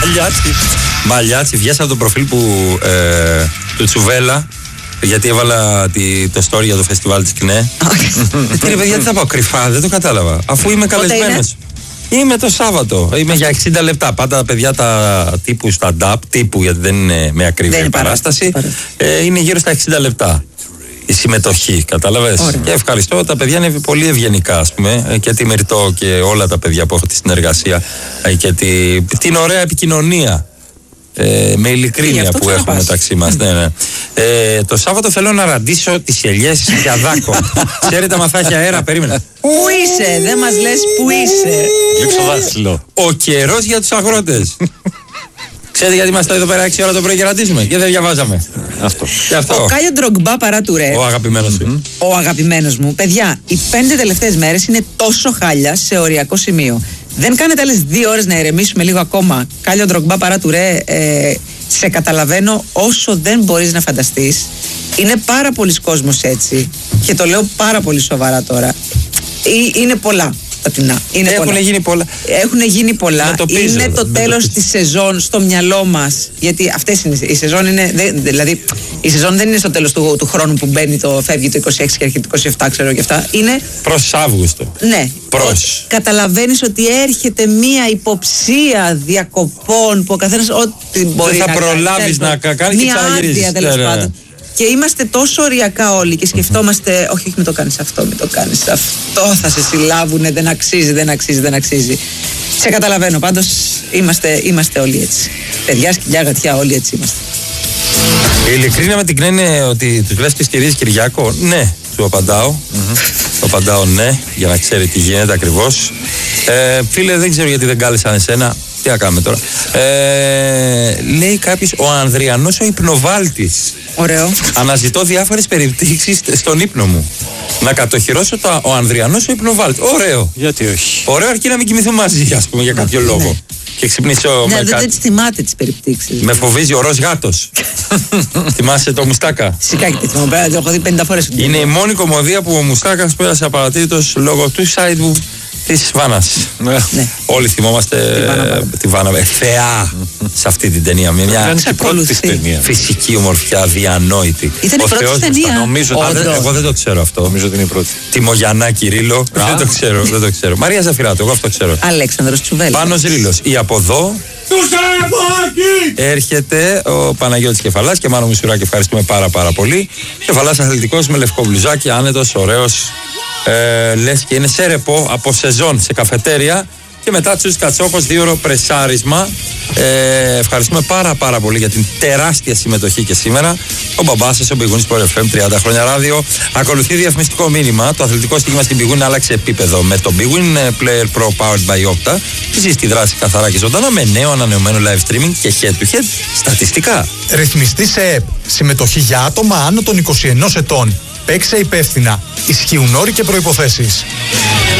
Μαλιάτσι, βγες από το προφίλ του Τσουβέλα. Γιατί έβαλα το story για το φεστιβάλ της ΚΝΕ. Κύριε παιδιά, τι θα πάω κρυφά, δεν το κατάλαβα. Αφού είμαι καλεσμένος. Είμαι το Σάββατο. Είμαι για 60 λεπτά. Πάντα τα παιδιά τα τύπου stand-up, τύπου γιατί δεν είναι με ακρίβεια παράσταση. Είναι γύρω στα 60 λεπτά η συμμετοχή, κατάλαβες. Και ευχαριστώ. Τα παιδιά είναι πολύ ευγενικά, ας πούμε. Και τη Μυρτώ και όλα τα παιδιά που έχω τη συνεργασία και την ωραία επικοινωνία. Με ειλικρίνεια που έχουμε μεταξύ μας. Ναι. Το Σάββατο θέλω να ραντίσω τις ελιές για δάκο. Ξέρετε, άμα θα έχει αέρα, περίμενα. Πού είσαι, δεν μας λες πού είσαι. Λεξοδάσιλο. Ο καιρός για τους αγρότες. Ξέρετε γιατί είμαστε εδώ πέρα 6 ώρα το πρωί και ραντίζουμε και δεν διαβάζαμε. Αυτό. Ο Κάλιο Ντρογκμπά παράτουρε. Ο αγαπημένος σου. Ο αγαπημένος μου. Παιδιά, οι 5 τελευταίες μέρες είναι τόσο χάλια σε οριακό σημείο. Δεν κάνετε άλλες 2 ώρες να ηρεμήσουμε λίγο ακόμα. Κάλιο Ντρογκμπά παράτουρε. Σε καταλαβαίνω όσο δεν μπορείς να φανταστείς. Είναι πάρα πολλοί κόσμος έτσι. Και το λέω πάρα πολύ σοβαρά τώρα. Είναι πολλά. Έχουν γίνει πολλά. Είναι το τέλος της σεζόν στο μυαλό μας. Γιατί αυτές είναι η σεζόν. Δηλαδή, η σεζόν δεν είναι στο τέλος του χρόνου που μπαίνει φεύγει το 26 και έρχεται το 27, ξέρω και αυτά. Είναι προς Αύγουστο. Ναι. Καταλαβαίνεις ότι έρχεται μία υποψία διακοπών που ο καθένας ό,τι μπορεί να κάνει. Δεν θα προλάβεις να κάνει και ξαναγυρίσεις. Και είμαστε τόσο οριακά όλοι και σκεφτόμαστε, όχι μην το κάνεις αυτό, μην το κάνεις αυτό, θα σε συλλάβουνε, δεν αξίζει. Σε καταλαβαίνω, πάντως είμαστε όλοι έτσι. Παιδιά, σκυλιά, γατιά, όλοι έτσι είμαστε. Η ειλικρίνεια με την ΚΝΕ είναι ότι τους λες και στηρίζεις Κυριάκο. Ναι, του απαντάω. Του απαντάω ναι, για να ξέρει τι γίνεται ακριβώς. Φίλε, δεν ξέρω γιατί δεν κάλεσαν εσένα. Τι να κάνουμε τώρα. Λέει κάποιος, ο Ανδριανός ο υπνοβάλτης. Ωραίο. Αναζητώ διάφορες περιπτύξεις στον ύπνο μου. Να κατοχυρώσω ο Ανδριανός ο υπνοβάλτης. Ωραίο. Γιατί όχι. Ωραίο, αρκεί να μην κοιμηθούμε μαζί, ας πούμε, για κάποιο λόγο. Και ξυπνήσω. Ναι, δεν τις θυμάται τις περιπτύξεις. Με φοβίζει ο ροζ γάτος. Θυμάσαι το Μουστάκα? Φυσικά και τη θυμάμαι. Το έχω δει 50 φορές. Είναι η μόνη κομμωδία που ο Μουστάκας πέρασε απαρατήρητος λόγω του side της Βάνας. Ναι. Όλοι θυμόμαστε τη Βάνα. Θεά σε αυτή την ταινία. Μια φυσική ομορφιά, αδιανόητη. Ήταν η πρώτη ταινία. Εγώ δεν το ξέρω αυτό. Νομίζω ότι είναι η πρώτη. Τιμογιαννά Κυρίλλο. Δεν το ξέρω. Μαρία Ζαφυράτου, εγώ αυτό ξέρω. Αλέξανδρος Τσουβέλας. Πάνος Ρήλος. Ή από εδώ έρχεται ο Παναγιώτης Κεφαλάς και Μάνο Μισουράκη. Ευχαριστούμε πάρα πολύ. Κεφαλάς αθλητικός με λευκό μπλουζάκι, άνετος, ωραίος. Λες και είναι σε ρεπό από σεζόν σε καφετέρια. Και μετά Τσούς Κατσόκος, 2ωρο πρεσάρισμα. Ευχαριστούμε πάρα πολύ για την τεράστια συμμετοχή και σήμερα. Ο μπαμπάς σας, ο Μπιγούνης Sport FM, 30 χρόνια ράδιο. Ακολουθεί διαφημιστικό μήνυμα. Το αθλητικό στίγμα στην Μπιγούνη άλλαξε επίπεδο με το Bigwin Player Pro Powered by Opta. Ζεις τη δράση καθαρά και ζωντανά με νέο ανανεωμένο live streaming και head-to-head στατιστικά. Ρυθμιστή σε ΕΠ. Συμμετοχή για άτομα άνω των 21 ετών. Παίξε υπεύθυνα. Ισχύουν όροι και προϋποθέσεις.